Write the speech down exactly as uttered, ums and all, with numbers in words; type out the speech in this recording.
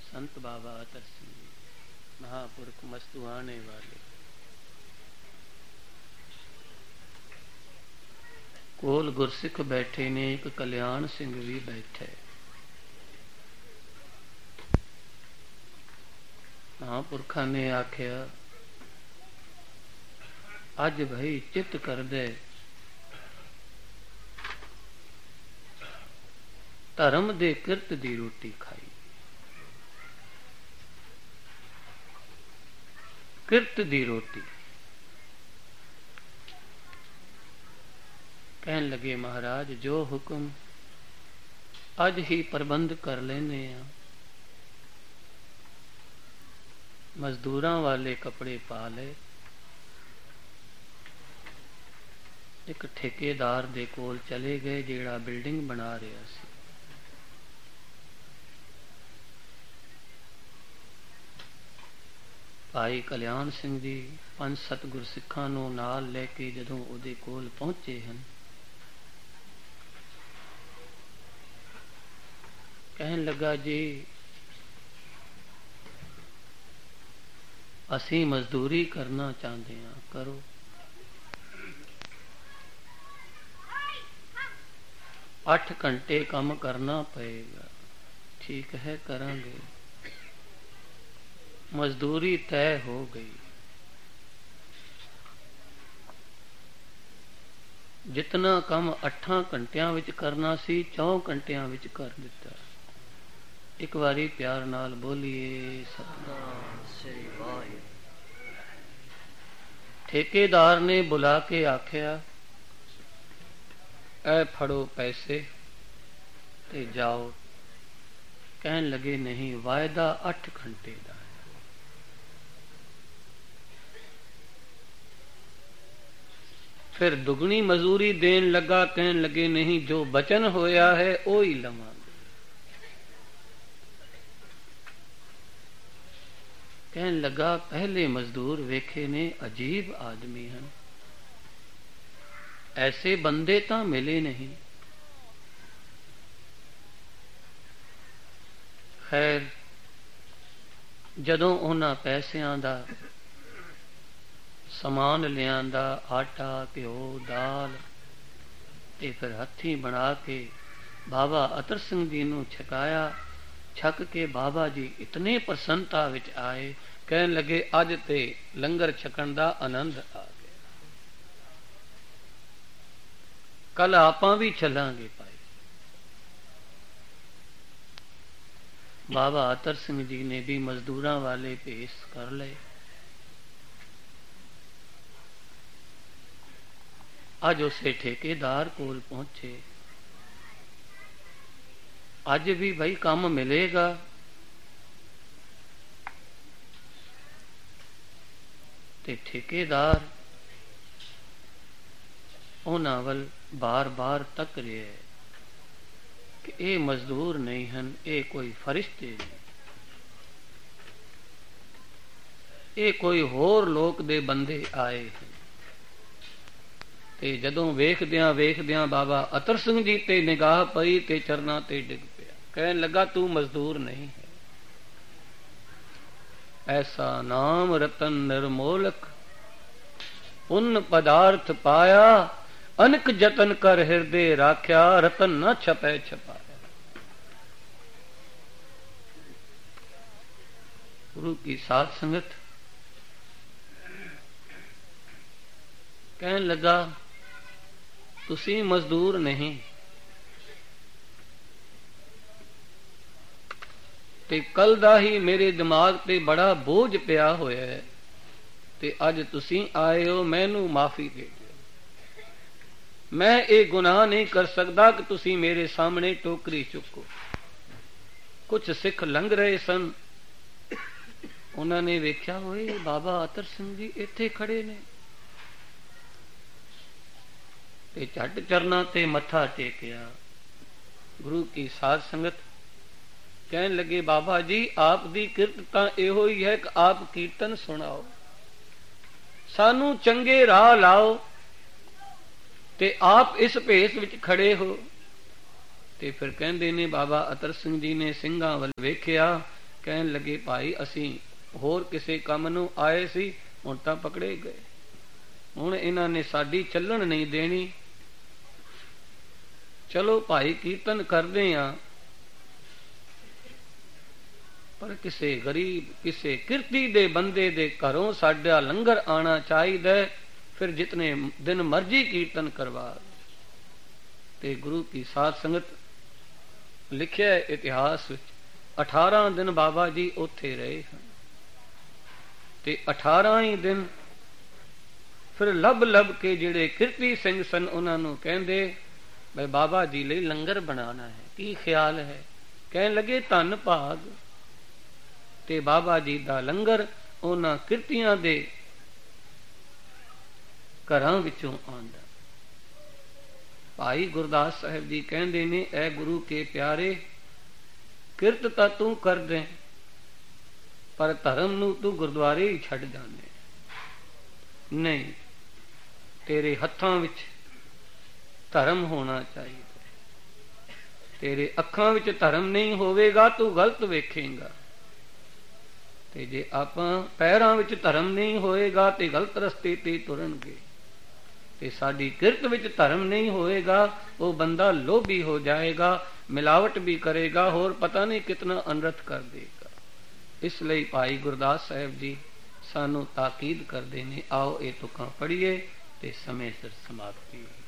संत बाबा अतर सिंह जी महापुरख मस्तुआने वाले। कोल गुरसिख बैठे ने, एक कल्याण सिंह भी बैठे। महापुरखा ने आख्या अज भाई चित कर दे, धर्म दे किरत दी रोटी खाई। किरत दी रोटी कहन लगे महाराज जो हुक्म अज ही प्रबंध कर लेने आ। मजदूरां वाले कपड़े पा ले, एक ठेकेदार दे कोल चले गए जेड़ा बिल्डिंग बना रहा सी। भाई कल्याण सिंह जी पंज सत गुरसिखां नूं नाल लैके जदों उहदे कोल पहुंचे हन, कहन लगा जी असीं मजदूरी करना चाहते हैं, करो। अठ घंटे काम करना पएगा। ठीक है करांगे। मजदूरी तय हो गई। जितना काम अठां घंटियां विच करना सी चौ घंटियां विच कर दिता। एक बारी प्यार नाल बोलिए सतनाम श्री वाहिगुरू। ठेकेदार ने बुला के आख्या ऐ फड़ो पैसे ते जाओ। कहन लगे नहीं, वायदा अठ घंटे का। फिर दुगनी मजूरी देन लगा। कहन लगे नहीं, जो बचन होया है ओ ही लवांगे। कहन लगा पहले मजदूर वेखे ने अजीब आदमी हैं, ऐसे बंदे तां मिले नहीं। खैर जदों उन्हां पैसियां दा समान लियांदा, आटा घ्यो दाल ते फिर हथी बना के बाबा अतर सिंह जी नूं छकाया। छक के बाबा जी इतने प्रसन्नता विच आए, कहन लगे अज ते लंगर छकण दा आनंद आ गया, कल आपां भी चलांगे भाई। बाबा अतर सिंह जी ने भी मजदूरां वाले भेस कर लए। अज उसे ठेकेदार कोल पहुंचे। अज भी भाई काम मिलेगा। ते ठेकेदार उन्हां वल बार बार तक रहा है कि ये मजदूर नहीं हैं, ये कोई फरिश्ते नहीं, ये कोई होर लोक दे बंदे आए हैं। ते जदों वेखदियां वेखदियां बाबा अतर सिंह जी ते निगाह पई ते चरना ते डिग पिया। कहन लगा तू मजदूर नहीं है, ऐसा नाम रतन निर्मोलक पुण्य पदार्थ पाया। अनक जतन कर हृदय राख्या, रतन न छपै छपाया। गुरु की साध संगत कहन लगा तुसी मजदूर नहीं ते कल दा ही मेरे दिमाग ते बड़ा बोझ पिया होया है ते अज तुसी आए हो, मैनू माफी दे दियो। मैं ये गुनाह नहीं कर सकता कि तुसी मेरे सामने टोकरी चुको। कुछ सिख लंघ रहे सन, उन्होंने वेख्या होए बाबा अतर सिंह जी इत्थे खड़े ने ते झट चरना ते मत्था टेकिया। गुरु की साध संगत कहन लगे बाबा जी आप दी किरत तां इहो ही है कि आप कीर्तन सुनाओ, सानू चंगे राह लाओ। ते आप इस भेस विच खड़े हो। ते फिर कहंदे ने बाबा अतर सिंह जी ने ਸਿੰਘਾਂ ਵੱਲ ਵੇਖਿਆ, ਕਹਿਣ ਲੱਗੇ ਭਾਈ ਅਸੀਂ ਹੋਰ ਕਿਸੇ ਕੰਮ ਨੂੰ ਆਏ ਸੀ, ਹੁਣ ਤਾਂ ਪਕੜੇ ਗਏ, ਹੁਣ ਇਹਨਾਂ ਨੇ ਸਾਡੀ ਚੱਲਣ ਨਹੀਂ ਦੇਣੀ। ਚਲੋ ਭਾਈ ਕੀਰਤਨ ਕਰਦੇ ਆ, ਪਰ ਕਿਸੇ ਗਰੀਬ ਕਿਸੇ ਕਿਰਤੀ ਦੇ ਬੰਦੇ ਦੇ ਘਰੋਂ ਸਾਡਾ ਲੰਗਰ ਆਣਾ ਚਾਹੀਦਾ। ਫਿਰ ਜਿਤਨੇ ਦਿਨ ਮਰਜੀ ਕੀਰਤਨ ਕਰਵਾ। ਤੇ ਗੁਰੂ ਕੀ ਸਾਧ ਸੰਗਤ ਲਿਖਿਆ ਇਤਿਹਾਸ ਵਿੱਚ ਅਠਾਰਾਂ ਦਿਨ ਬਾਬਾ ਜੀ ਉੱਥੇ ਰਹੇ ਹਨ। ਤੇ ਅਠਾਰਾਂ ਹੀ ਦਿਨ ਫਿਰ ਲੱਭ ਲੱਭ ਕੇ ਜਿਹੜੇ ਕਿਰਤੀ ਸਿੰਘ ਸਨ ਉਹਨਾਂ ਨੂੰ ਕਹਿੰਦੇ ਬਈ ਬਾਬਾ ਜੀ ਲਈ ਲੰਗਰ ਬਣਾਉਣਾ ਹੈ, ਕੀ ਖਿਆਲ ਹੈ? ਕਹਿਣ ਲੱਗੇ ਧੰਨ ਭਾਗ। ਤੇ ਬਾਬਾ ਜੀ ਦਾ ਲੰਗਰ ਉਹਨਾਂ ਕਿਰਤੀਆਂ ਦੇ ਘਰਾਂ ਵਿੱਚੋਂ ਆਉਂਦਾ। ਭਾਈ ਗੁਰਦਾਸ ਸਾਹਿਬ ਜੀ ਕਹਿੰਦੇ ਨੇ, ਐ ਗੁਰੂ ਕੇ ਪਿਆਰੇ, ਕਿਰਤ ਤਾਂ ਤੂੰ ਕਰਦੇ ਪਰ ਧਰਮ ਨੂੰ ਤੂੰ ਗੁਰਦੁਆਰੇ ਹੀ ਛੱਡ ਜਾਂਦੇ। ਨਹੀਂ, ਤੇਰੇ ਹੱਥਾਂ ਵਿੱਚ ਧਰਮ ਹੋਣਾ ਚਾਹੀਦਾ। ਤੇਰੇ ਅੱਖਾਂ ਵਿੱਚ ਧਰਮ ਨਹੀਂ ਹੋਵੇਗਾ ਤੂੰ ਗਲਤ ਵੇਖੇਂਗਾ। ਤੇ ਜੇ ਆਪਾਂ ਪੈਰਾਂ ਵਿੱਚ ਧਰਮ ਨਹੀਂ ਹੋਏਗਾ ਤੇ ਗਲਤ ਰਸਤੇ ਤੇ ਤੁਰਨਗੇ। ਤੇ ਸਾਡੀ ਕਿਰਤ ਵਿੱਚ ਧਰਮ ਨਹੀਂ ਹੋਏਗਾ, ਉਹ ਬੰਦਾ ਲੋਭੀ ਹੋ ਜਾਏਗਾ, ਮਿਲਾਵਟ ਵੀ ਕਰੇਗਾ, ਹੋਰ ਪਤਾ ਨਹੀਂ ਕਿਤਨਾ ਅਨਰਥ ਕਰ ਦੇਗਾ। ਇਸ ਲਈ ਭਾਈ ਗੁਰਦਾਸ ਸਾਹਿਬ ਜੀ ਸਾਨੂੰ ਤਾਕੀਦ ਕਰਦੇ ਨੇ, ਆਓ ਇਹ ਤੁਕਾਂ ਪੜ੍ਹੀਏ ਤੇ ਸਮੇਂ ਸਿਰ ਸਮਾਪਤੀ।